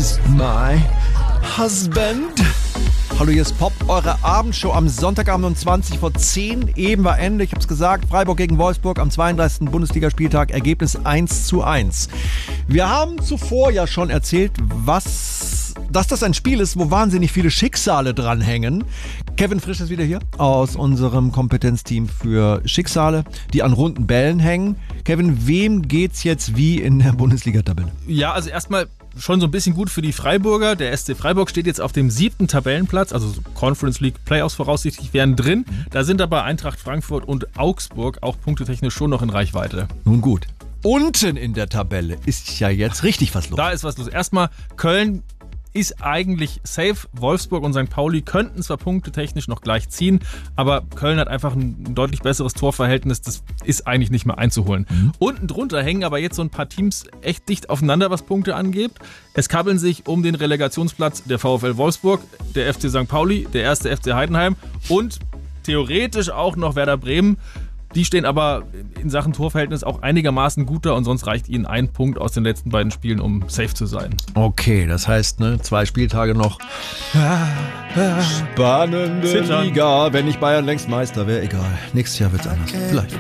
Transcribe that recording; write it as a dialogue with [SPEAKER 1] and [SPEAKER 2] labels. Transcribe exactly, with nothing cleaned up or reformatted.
[SPEAKER 1] is my husband. Hallo, hier ist Pop, eure Abendshow am Sonntagabend um zwanzig vor zehn. Eben war Ende, ich hab's gesagt, Freiburg gegen Wolfsburg am zweiunddreißigsten Bundesligaspieltag, Ergebnis eins zu eins. Wir haben zuvor ja schon erzählt, was, dass das ein Spiel ist, wo wahnsinnig viele Schicksale dranhängen. Kevin Frisch ist wieder hier aus unserem Kompetenzteam für Schicksale, die an runden Bällen hängen. Kevin, wem geht's jetzt wie in der Bundesliga-Tabelle?
[SPEAKER 2] Ja, also erstmal schon so ein bisschen gut für die Freiburger. Der S C Freiburg steht jetzt auf dem siebten Tabellenplatz, also Conference League Playoffs voraussichtlich wären drin. Da sind aber Eintracht Frankfurt und Augsburg auch punktetechnisch schon noch in Reichweite.
[SPEAKER 1] Nun gut. Unten in der Tabelle ist ja jetzt richtig was los.
[SPEAKER 2] Da ist was los. Erstmal Köln ist eigentlich safe. Wolfsburg und Sankt Pauli könnten zwar punktetechnisch noch gleich ziehen, aber Köln hat einfach ein deutlich besseres Torverhältnis. Das ist eigentlich nicht mehr einzuholen. Mhm. Unten drunter hängen aber jetzt so ein paar Teams echt dicht aufeinander, was Punkte angeht. Es kabbeln sich um den Relegationsplatz der VfL Wolfsburg, der F C Sankt Pauli, der erste F C Heidenheim und theoretisch auch noch Werder Bremen. Die stehen aber in Sachen Torverhältnis auch einigermaßen gut da und sonst reicht ihnen ein Punkt aus den letzten beiden Spielen, um safe zu sein.
[SPEAKER 1] Okay, das heißt, ne, zwei Spieltage noch. Spannende
[SPEAKER 2] Zittern.
[SPEAKER 1] Liga. Wenn nicht Bayern längst Meister wäre, egal. Nächstes Jahr wird's anders. Vielleicht.